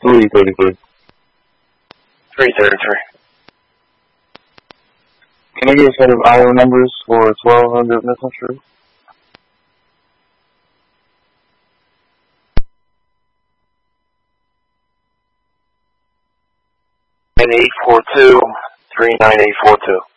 333. 333. Can I get a set of IO numbers for 1200 Mission Street? And 842-39842.